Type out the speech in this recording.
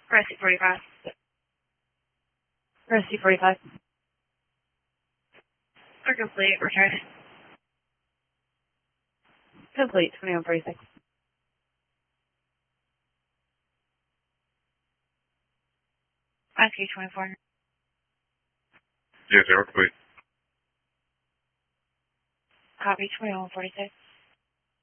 Rescue 45. Rescue 45. Are complete. Return. Complete, 2146. Rescue 24. Yes, sir, complete. Copy 2146.